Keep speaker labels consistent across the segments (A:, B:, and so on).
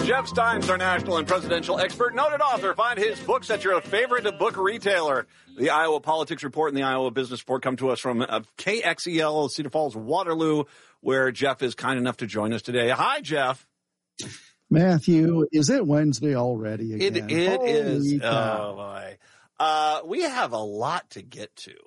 A: Jeff Steins, our national and presidential expert, noted author. Find his books at your favorite book retailer. The Iowa Politics Report and the Iowa Business Report come to us from KXEL, Cedar Falls, Waterloo, where Jeff is kind enough to join us today. Hi, Jeff.
B: Matthew, is it Wednesday already again?
A: It is. Oh, boy. We have a lot to get to.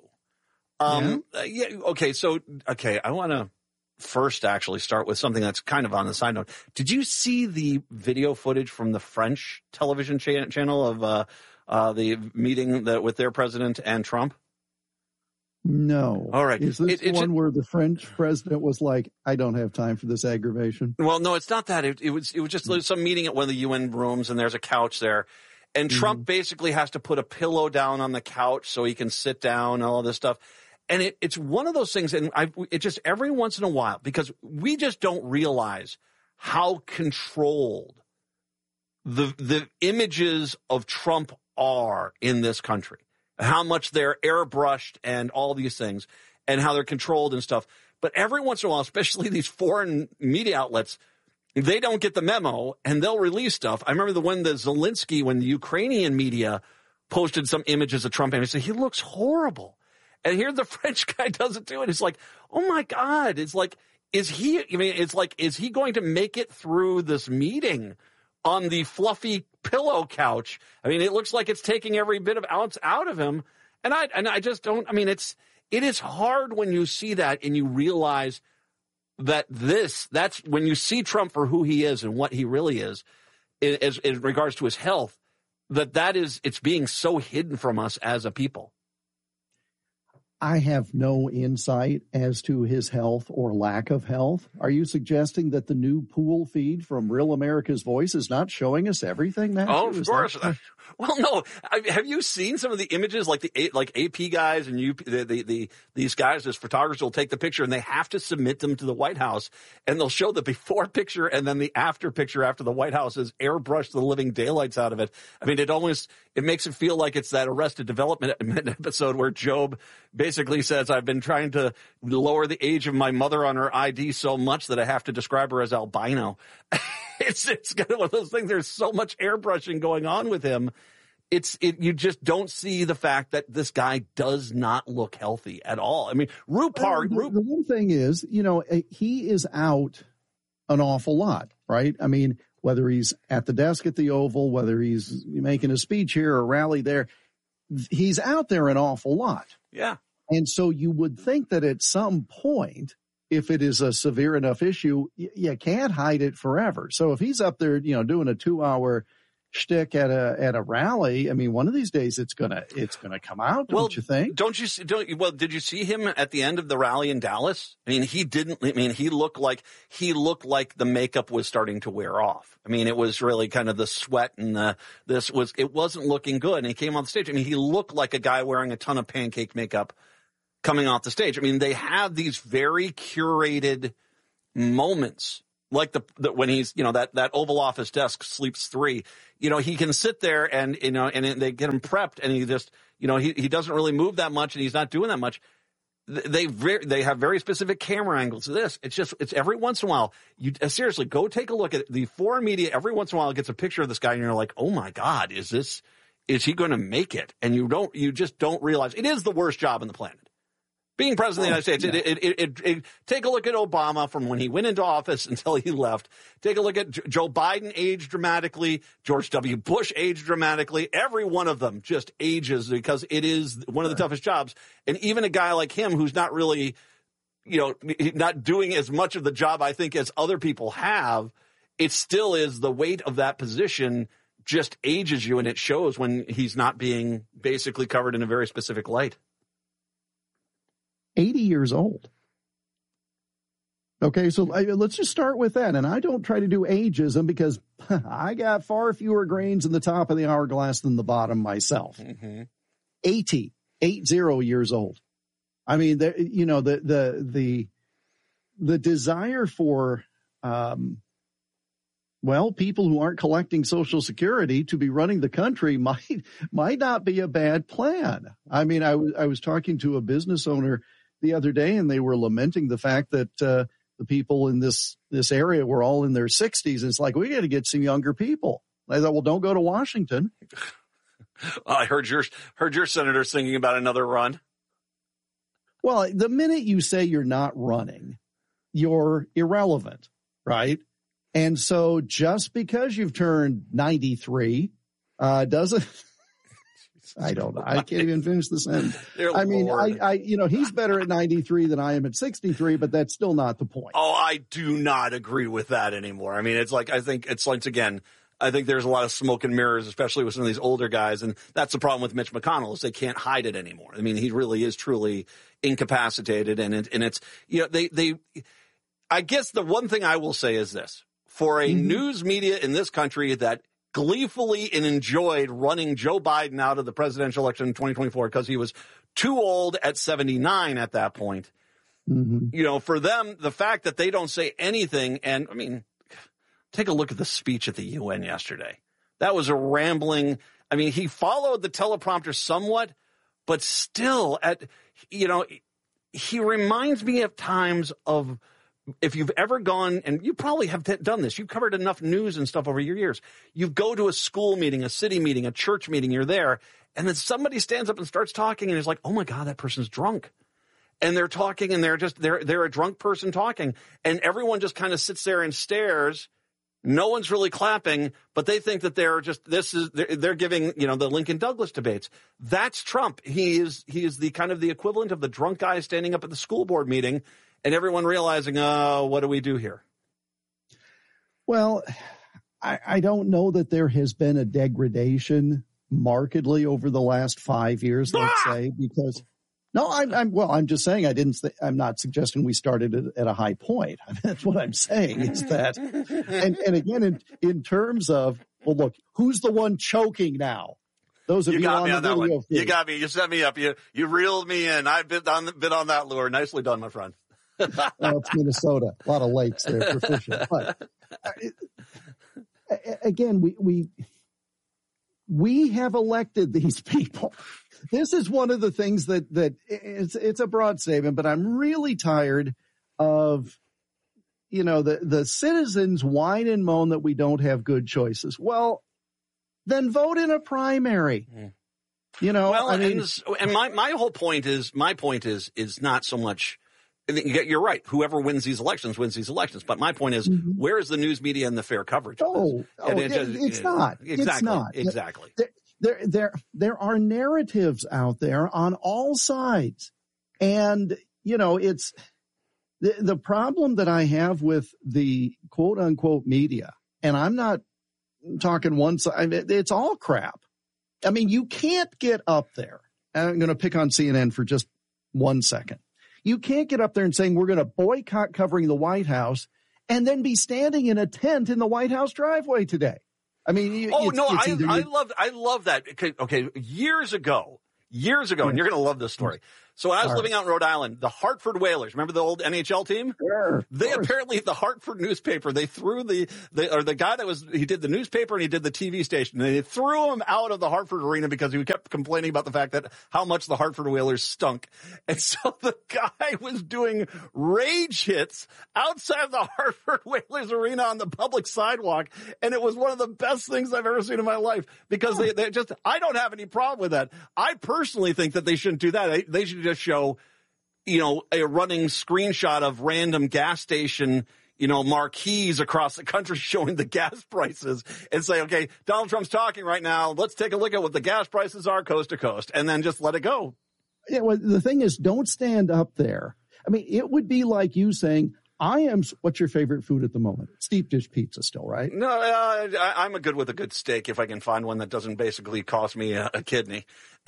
A: Okay, I want to first actually start with something that's kind of on the side note. Did you see the video footage from the French television channel of the meeting with their president and Trump?
B: No.
A: All right.
B: Is this one where the French president was like, I don't have time for this aggravation?
A: Well, no, it's not that. It was just some meeting at one of the UN rooms, and there's a couch there. And Trump basically has to put a pillow down on the couch so he can sit down and all this stuff. And it's one of those things, and it just every once in a while, because we just don't realize how controlled the images of Trump are in this country, how much they're airbrushed and all these things, and how they're controlled and stuff. But every once in a while, especially these foreign media outlets, they don't get the memo, and they'll release stuff. I remember when the Ukrainian media posted some images of Trump, and they said, he looks horrible. And here the French guy doesn't do it. It's like, oh my God. It's like, is he going to make it through this meeting on the fluffy pillow couch? I mean, it looks like it's taking every bit of ounce out of him. And I just don't, I mean, it is hard when you see that and you realize that that's when you see Trump for who he is and what he really is, in regards to his health, it's being so hidden from us as a people.
B: I have no insight as to his health or lack of health. Are you suggesting that the new pool feed from Real America's Voice is not showing us everything, Matthew?
A: Oh, of course. Well, no. Have you seen some of the images, like AP guys and these guys, as photographers will take the picture and they have to submit them to the White House, and they'll show the before picture and then the after picture after the White House has airbrushed the living daylights out of it. I mean, it makes it feel like it's that Arrested Development episode where Job basically says, I've been trying to lower the age of my mother on her ID so much that I have to describe her as albino. It's kind of one of those things. There's so much airbrushing going on with him. You just don't see the fact that this guy does not look healthy at all. I mean, the
B: one thing is, he is out an awful lot, right? I mean, whether he's at the desk at the Oval, whether he's making a speech here or a rally there, he's out there an awful lot.
A: Yeah.
B: And so you would think that at some point, if it is a severe enough issue, you can't hide it forever. So if he's up there, doing a 2-hour shtick at a rally, I mean, one of these days it's gonna come out, don't you think?
A: Did you see him at the end of the rally in Dallas? I mean, he looked like the makeup was starting to wear off. I mean, it was really kind of the sweat and it wasn't looking good. And he came on the stage. I mean, he looked like a guy wearing a ton of pancake makeup coming off the stage. I mean, they have these very curated moments, like when he's, that Oval Office desk sleeps 3. He can sit there and they get him prepped, and he just, he doesn't really move that much, and he's not doing that much. They have very specific camera angles to this. It's every once in a while. You seriously go take a look at the foreign media. Every once in a while, it gets a picture of this guy, and you're like, oh my God, is he going to make it? And you just don't realize it is the worst job on the planet. Being president of the United States, take a look at Obama from when he went into office until he left. Take a look at Joe Biden aged dramatically. George W. Bush aged dramatically. Every one of them just ages because it is one of the toughest jobs. And even a guy like him who's not really, not doing as much of the job, I think, as other people have, it still is the weight of that position just ages you, and it shows when he's not being basically covered in a very specific light.
B: 80 years old. Okay, so let's just start with that. And I don't try to do ageism because I got far fewer grains in the top of the hourglass than the bottom myself. Mm-hmm. 80 years old. I mean, the desire for, people who aren't collecting Social Security to be running the country might not be a bad plan. I mean, I was talking to a business owner the other day, and they were lamenting the fact that The people in this area were all in their 60s. It's like, we got to get some younger people. I thought, well, don't go to Washington.
A: I heard your senator singing about another run.
B: Well, the minute you say you're not running, you're irrelevant, right? And so just because you've turned 93 doesn't I don't know. I can't even finish the sentence. I mean, he's better at 93 than I am at 63, but that's still not the point.
A: Oh, I do not agree with that anymore. I mean, it's like, I think it's once again, I think there's a lot of smoke and mirrors, especially with some of these older guys. And that's the problem with Mitch McConnell is they can't hide it anymore. I mean, he really is truly incapacitated. And it's, I guess the one thing I will say is this: for a news media in this country that gleefully and enjoyed running Joe Biden out of the presidential election in 2024 because he was too old at 79 at that point. For them, the fact that they don't say anything, and I mean, take a look at the speech at the UN yesterday. That was a rambling. I mean, he followed the teleprompter somewhat, but still he reminds me at times of, if you've ever gone, and you probably have done this, you've covered enough news and stuff over your years. You go to a school meeting, a city meeting, a church meeting, you're there, and then somebody stands up and starts talking, and it's like, oh my God, that person's drunk. And they're talking, and they're a drunk person talking, and everyone just kind of sits there and stares. No one's really clapping, but they think that they're giving, the Lincoln Douglas debates. That's Trump. He is the kind of the equivalent of the drunk guy standing up at the school board meeting, and everyone realizing, what do we do here?
B: Well, I don't know that there has been a degradation markedly over the last 5 years, let's say, because no, I'm just saying I'm not suggesting we started at a high point. That's what I'm saying is that, and again, in terms of, well, look, who's the one choking now? Those of you on the video feed.
A: You got me. You set me up. You reeled me in. I've been on that lure. Nicely done, my friend.
B: Well, it's Minnesota. A lot of lakes there for fishing. But again, we have elected these people. This is one of the things that it's a broad statement, but I'm really tired of, the citizens whine and moan that we don't have good choices. Well, then vote in a primary.
A: Well, and my whole point is not so much. You're right. Whoever wins these elections. But my point is, where is the news media and the fair coverage?
B: It's not.
A: Exactly.
B: It's not.
A: Exactly.
B: There are narratives out there on all sides. And, it's the problem that I have with the quote unquote media. And I'm not talking one side. It's all crap. I mean, you can't get up there. I'm going to pick on CNN for just 1 second. You can't get up there and saying we're going to boycott covering the White House and then be standing in a tent in the White House driveway today. I mean, I love that. Okay, years ago, and you're going to love this story. So when I was living out in Rhode Island, the Hartford Whalers, remember the old NHL team? Sure.
A: They apparently, the Hartford newspaper, they threw the guy he did the newspaper and he did the TV station. They threw him out of the Hartford arena because he kept complaining about the fact that how much the Hartford Whalers stunk. And so the guy was doing rage hits outside the Hartford Whalers arena on the public sidewalk. And it was one of the best things I've ever seen in my life because they just, I don't have any problem with that. I personally think that they shouldn't do that. They should just show, a running screenshot of random gas station, marquees across the country showing the gas prices and say, okay, Donald Trump's talking right now. Let's take a look at what the gas prices are coast to coast and then just let it go.
B: Yeah, well, the thing is, don't stand up there. I mean, it would be like you saying, what's your favorite food at the moment? It's deep dish pizza still, right?
A: No, I'm good with a good steak if I can find one that doesn't basically cost me a kidney.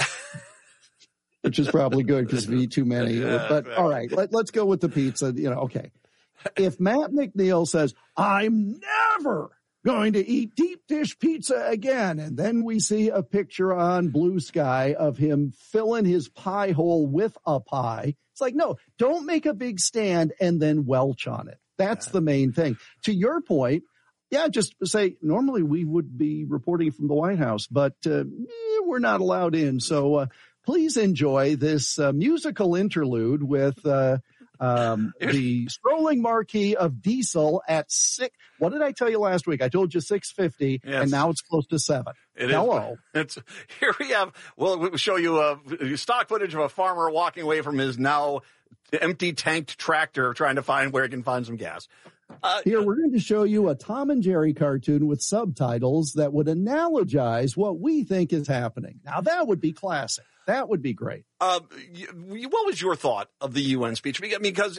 B: Which is probably good because we eat too many. But all right, let's go with the pizza. Okay. If Matt McNeil says, I'm never going to eat deep dish pizza again, and then we see a picture on Blue Sky of him filling his pie hole with a pie, it's like, no, don't make a big stand and then welch on it. That's the main thing. To your point, just say, normally we would be reporting from the White House, but we're not allowed in. So please enjoy this musical interlude with The strolling Marquis of Diesel at $6. What did I tell you last week? I told you $6.50,
A: yes.
B: and now it's close to $7. Hello.
A: Here we have. Well, we'll show you stock footage of a farmer walking away from his now empty tanked tractor, trying to find where he can find some gas.
B: Here, we're going to show you a Tom and Jerry cartoon with subtitles that would analogize what we think is happening. Now, that would be classic. That would be great.
A: What was your thought of the UN speech? Because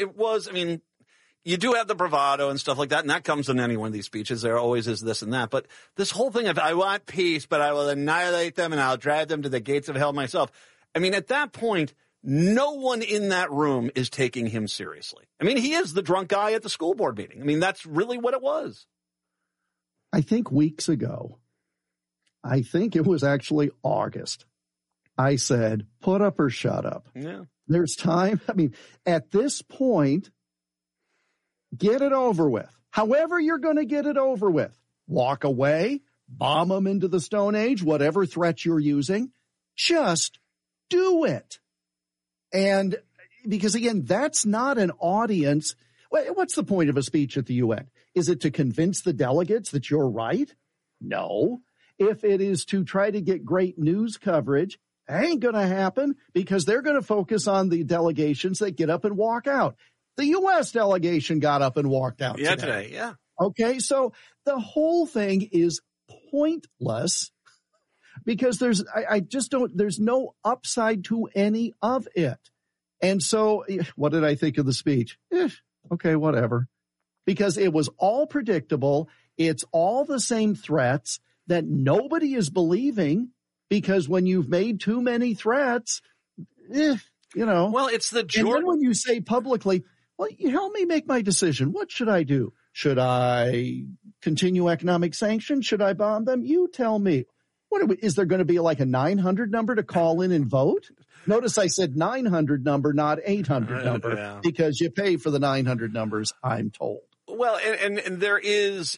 A: you do have the bravado and stuff like that, and that comes in any one of these speeches. There always is this and that. But this whole thing of, I want peace, but I will annihilate them and I'll drive them to the gates of hell myself. I mean, at that point, no one in that room is taking him seriously. I mean, he is the drunk guy at the school board meeting. I mean, that's really what it was.
B: I think weeks ago, I think it was actually August, I said, put up or shut up.
A: Yeah.
B: There's time. I mean, at this point, get it over with. However you're going to get it over with. Walk away, bomb them into the Stone Age, whatever threat you're using. Just do it. And because, again, that's not an audience. What's the point of a speech at the UN? Is it to convince the delegates that you're right? No. If it is to try to get great news coverage, that ain't going to happen because they're going to focus on the delegations that get up and walk out. The U.S. delegation got up and walked out today.
A: Yeah.
B: Okay, so the whole thing is pointless because there's no upside to any of it. And so what did I think of the speech? Okay, whatever. Because it was all predictable. It's all the same threats that nobody is believing because when you've made too many threats, Well,
A: it's the
B: And then when you say publicly, well, help me make my decision. What should I do? Should I continue economic sanctions? Should I bomb them? You tell me. Is there going to be like a 900 number to call in and vote? Notice I said 900 number, not 800 number, because you pay for the 900 numbers, I'm told.
A: Well, and there is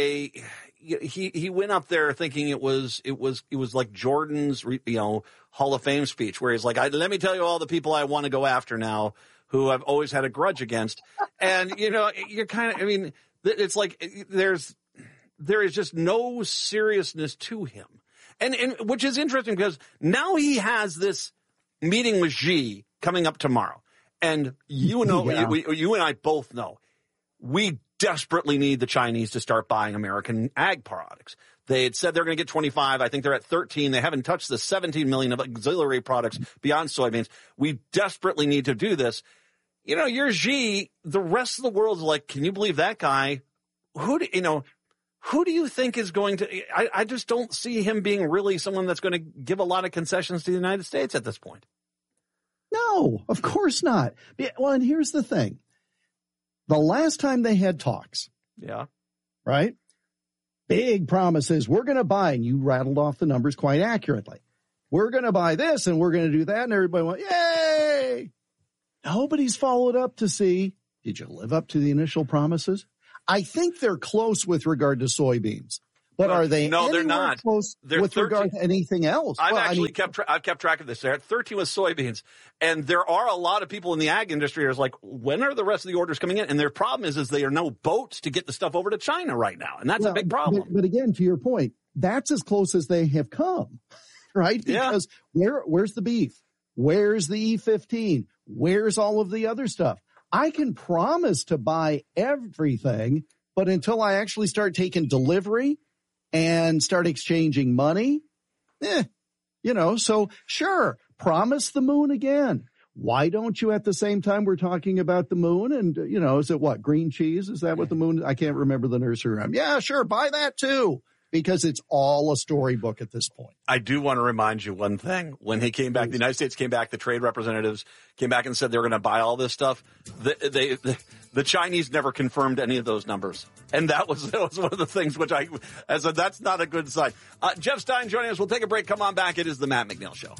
A: he went up there thinking it was like Jordan's, Hall of Fame speech where he's like, let me tell you all the people I want to go after now who I've always had a grudge against. And, you're kind of, it's like there is just no seriousness to him. And which is interesting because now he has this meeting with Xi coming up tomorrow. And you and I both know we desperately need the Chinese to start buying American ag products. They had said they're going to get 25. I think they're at 13. They haven't touched the 17 million of auxiliary products beyond soybeans. We desperately need to do this. You're Xi. The rest of the world's like, can you believe that guy? Who do you think is going to – I just don't see him being really someone that's going to give a lot of concessions to the United States at this point.
B: No, of course not. Well, and here's the thing. The last time they had talks, right, big promises, we're going to buy, and you rattled off the numbers quite accurately. We're going to buy this, and we're going to do that, and everybody went, yay! Nobody's followed up to see, did you live up to the initial promises? I think they're close with regard to soybeans, but are they?
A: No, they're not.
B: Close with regard to anything else?
A: I've kept track of this. They're at 13 with soybeans, and there are a lot of people in the ag industry who's like, when are the rest of the orders coming in? And their problem is there are no boats to get the stuff over to China right now, and that's a big problem.
B: But again, to your point, that's as close as they have come, right? Because where's the beef? Where's the E15? Where's all of the other stuff? I can promise to buy everything, but until I actually start taking delivery and start exchanging money, so sure, promise the moon again. Why don't you at the same time we're talking about the moon and, is it what, green cheese? Is that what the moon, I can't remember the nursery rhyme. Yeah, sure, buy that too. Because it's all a storybook at this point.
A: I do want to remind you one thing. When he came back, the United States came back, the trade representatives came back and said they were going to buy all this stuff. The Chinese never confirmed any of those numbers. And that was one of the things which I said, that's not a good sign. Jeff Stein joining us. We'll take a break. Come on back. It is the Matt McNeil Show.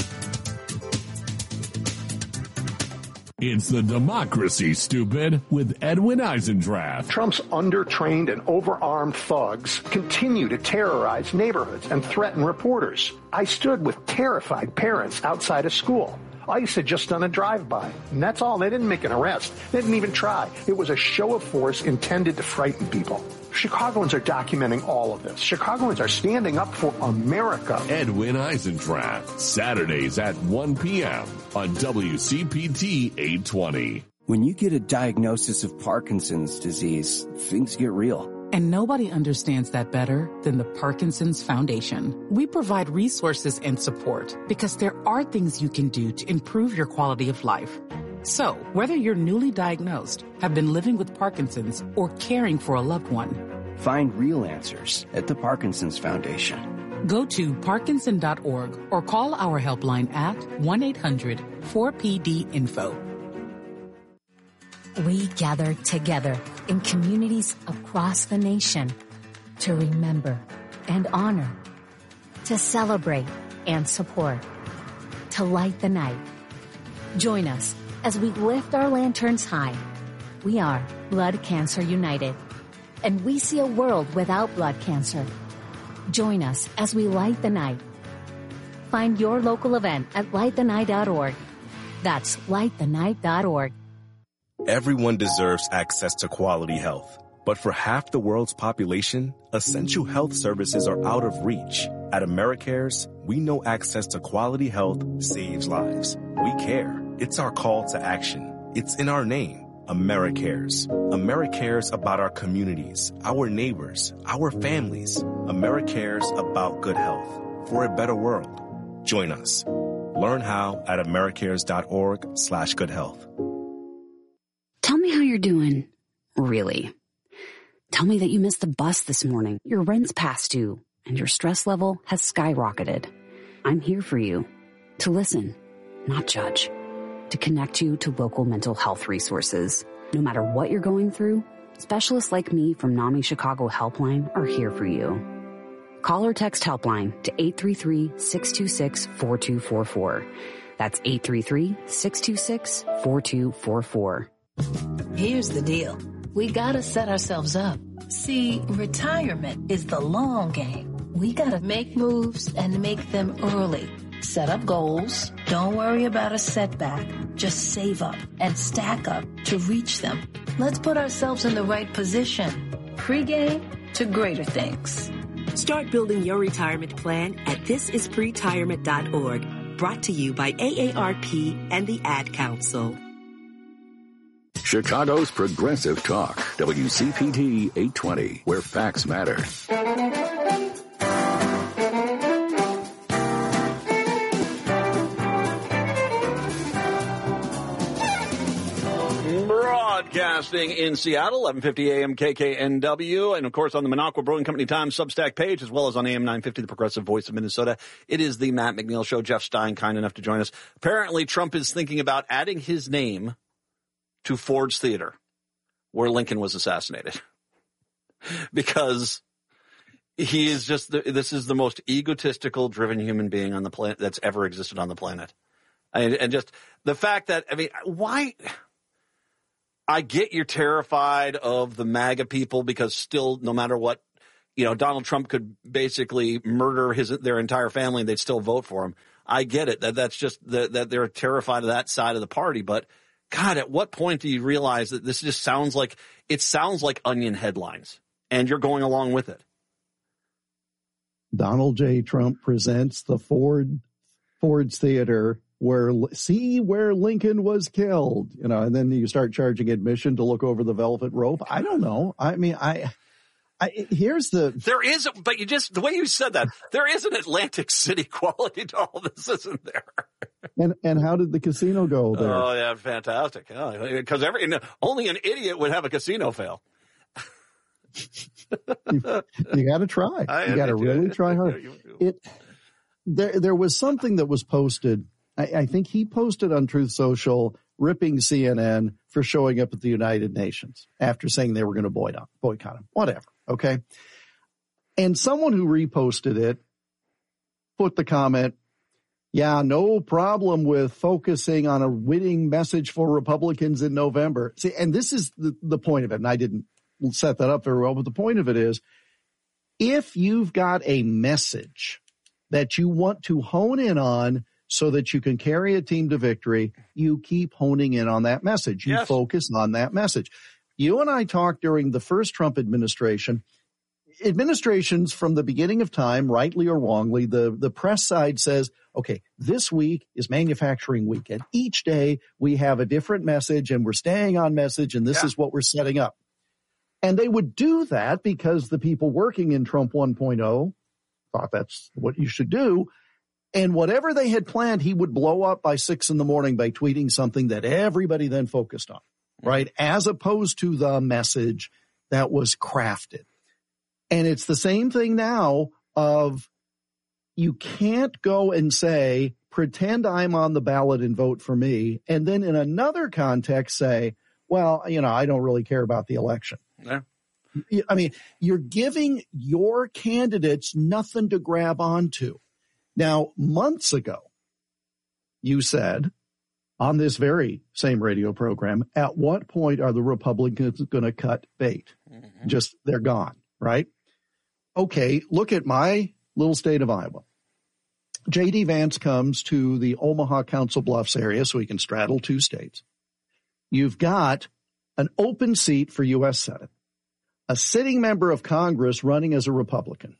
C: It's the Democracy, Stupid, with Edwin Eisendrath.
D: Trump's undertrained and overarmed thugs continue to terrorize neighborhoods and threaten reporters. I stood with terrified parents outside a school. ICE had just done a drive-by. And that's all. They didn't make an arrest. They didn't even try. It was a show of force intended to frighten people. Chicagoans are documenting all of this. Chicagoans are standing up for America.
C: Edwin Eisendrath, Saturdays at 1 p.m. on WCPT 820.
E: When you get a diagnosis of Parkinson's disease, things get real.
F: And nobody understands that better than the Parkinson's Foundation. We provide resources and support because there are things you can do to improve your quality of life. So, whether you're newly diagnosed, have been living with Parkinson's, or caring for a loved one,
E: find real answers at the Parkinson's Foundation.
F: Go to Parkinson.org or call our helpline at 1-800-4PD-INFO.
G: We gather together in communities across the nation to remember and honor, to celebrate and support, to light the night. Join us as we lift our lanterns high. We are Blood Cancer United, and we see a world without blood cancer. Join us as we light the night. Find your local event at lightthenight.org. That's lightthenight.org.
H: Everyone deserves access to quality health. But for half the world's population, essential health services are out of reach. At AmeriCares, we know access to quality health saves lives. We care. It's our call to action. It's in our name, AmeriCares. AmeriCares about our communities, our neighbors, our families. AmeriCares about good health for a better world. Join us. Learn how at americares.org/goodhealth.
I: Tell me how you're doing. Really. Tell me that you missed the bus this morning, your rent's past due, and your stress level has skyrocketed. I'm here for you. To listen, not judge. To connect you to local mental health resources. No matter what you're going through, specialists like me from NAMI Chicago Helpline are here for you. Call or text Helpline to 833-626-4244. That's 833-626-4244.
J: Here's the deal. We gotta set ourselves up. See, retirement is the long game. We gotta make moves and make them early. Set up goals. Don't worry about a setback. Just save up and stack up to reach them. Let's put ourselves in the right position. Pre-game to greater things.
K: Start building your retirement plan at thisispretirement.org. Brought to you by AARP and the Ad Council.
L: Chicago's Progressive Talk, WCPT 820, where facts matter.
A: Broadcasting in Seattle, 1150 AM KKNW, and of course on the Minocqua Brewing Company Times Substack page, as well as on AM 950, the Progressive Voice of Minnesota. It is the Matt McNeil Show. Jeff Stein, kind enough to join us. Apparently, Trump is thinking about adding his name to Ford's Theater, where Lincoln was assassinated, because he is just this is the most egotistical, driven human being on the planet that's ever existed on the planet, and just the fact that why? I get you're terrified of the MAGA people because still, no matter what, Donald Trump could basically murder their entire family and they'd still vote for him. I get it that's just that they're terrified of that side of the party, but. God, at what point do you realize that this just sounds like Onion headlines and you're going along with it?
B: Donald J. Trump presents the Ford's Theater where Lincoln was killed, and then you start charging admission to look over the velvet rope. I don't know. I mean, there is, but the way you said that, there is an Atlantic City quality to all this, isn't there? And how did the casino go there? Oh, yeah, fantastic. Because only an idiot would have a casino fail. You got to try. You got to really try hard. There was something that was posted. I think he posted on Truth Social ripping CNN for showing up at the United Nations after saying they were going to boycott him. Whatever. Okay. And someone who reposted it put the comment, yeah, no problem with focusing on a winning message for Republicans in November. See, and this is the point of it, and I didn't set that up very well, but the point of it is, if you've got a message that you want to hone in on so that you can carry a team to victory, you keep honing in on that message. You focus on that message. You and I talked during the first Trump administration. Administrations from the beginning of time, rightly or wrongly, the press side says, okay, this week is manufacturing week, and each day we have a different message, and we're staying on message, and this is what we're setting up. And they would do that because the people working in Trump 1.0 thought that's what you should do. And whatever they had planned, he would blow up by 6 a.m. by tweeting something that everybody then focused on, right? As opposed to the message that was crafted. And it's the same thing now of you can't go and say, pretend I'm on the ballot and vote for me. And then in another context say, well, I don't really care about the election.
A: Yeah.
B: I mean, you're giving your candidates nothing to grab onto. Now, months ago, you said on this very same radio program, at what point are the Republicans going to cut bait? Just, they're gone, right? Okay, look at my little state of Iowa. J.D. Vance comes to the Omaha Council Bluffs area so he can straddle 2 states. You've got an open seat for U.S. Senate, a sitting member of Congress running as a Republican.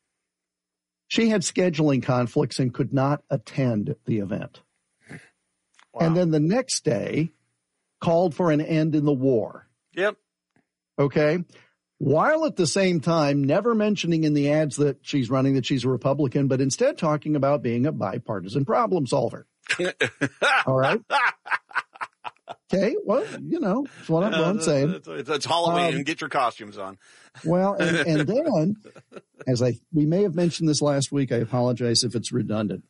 B: She had scheduling conflicts and could not attend the event. Wow. And then the next day called for an end in the war.
A: Yep.
B: Okay. While at the same time never mentioning in the ads that she's running that she's a Republican, but instead talking about being a bipartisan problem solver. All right. Okay, well, it's what I'm saying.
A: It's Halloween and get your costumes on.
B: Well, and then, we may have mentioned this last week, I apologize if it's redundant.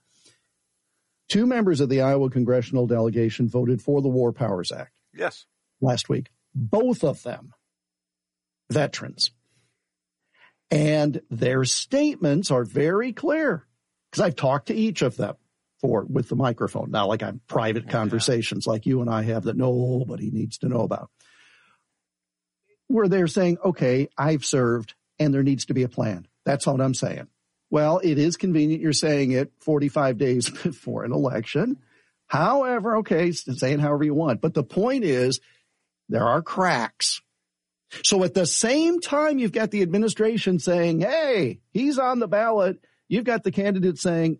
B: 2 members of the Iowa congressional delegation voted for the War Powers Act.
A: Yes.
B: Last week. Both of them veterans. And their statements are very clear because I've talked to each of them with the microphone. Not like I'm private conversations like you and I have that nobody needs to know about. Where they're saying, okay, I've served and there needs to be a plan. That's what I'm saying. Well, it is convenient you're saying it 45 days before an election. However, okay, say it however you want. But the point is there are cracks. So at the same time, you've got the administration saying, hey, he's on the ballot. You've got the candidate saying,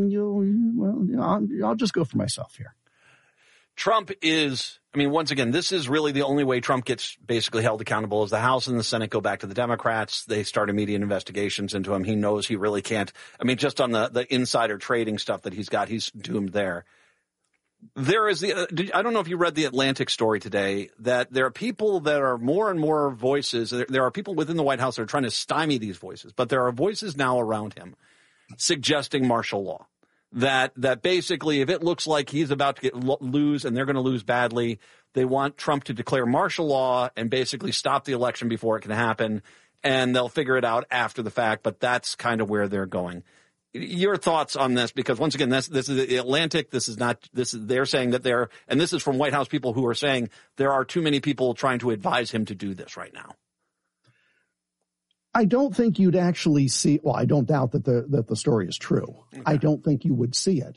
B: I'll just go for myself here.
A: Trump is, once again, this is really the only way Trump gets basically held accountable is the House and the Senate go back to the Democrats. They start immediate investigations into him. He knows he really can't. Just on the insider trading stuff that he's got, he's doomed there. There is I don't know if you read the Atlantic story today, that there are people that are more and more voices. There are people within the White House that are trying to stymie these voices, but there are voices now around him suggesting martial law. That basically, if it looks like he's about to lose and they're going to lose badly, they want Trump to declare martial law and basically stop the election before it can happen, and they'll figure it out after the fact. But that's kind of where they're going. Your thoughts on this? Because once again, this is the Atlantic. They're saying that and this is from White House people who are saying there are too many people trying to advise him to do this right now.
B: I don't think you'd actually see. Well, I don't doubt that the story is true. Okay. I don't think you would see it.